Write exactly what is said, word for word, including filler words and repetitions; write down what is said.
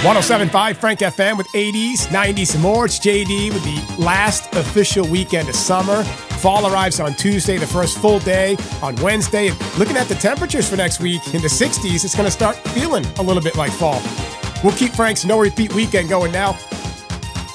one oh seven point five Frank F M with eighties, nineties, and more. It's J D with the last official weekend of summer. Fall arrives on Tuesday, the first full day on Wednesday. Looking at the temperatures for next week in the sixties, it's going to start feeling a little bit like fall. We'll keep Frank's no repeat weekend going now.